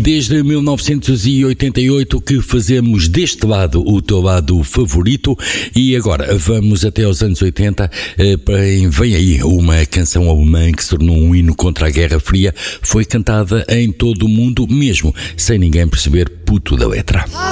Desde 1988 que fazemos deste lado o teu lado favorito e agora vamos até aos anos 80. Vem aí uma canção alemã que se tornou um hino contra a Guerra Fria. Foi cantada em todo o mundo, mesmo sem ninguém perceber puto da letra.